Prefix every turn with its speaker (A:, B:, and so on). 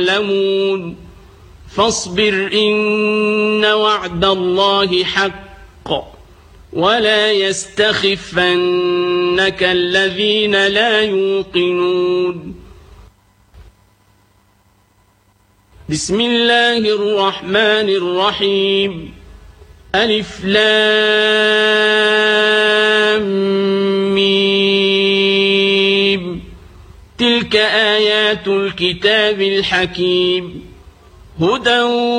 A: يعلمون فاصبر إن وعد الله حق ولا يستخفنك الذين لا يوقنون بسم الله الرحمن الرحيم ألف لام ميم تلك آيات الكتاب الحكيم هدى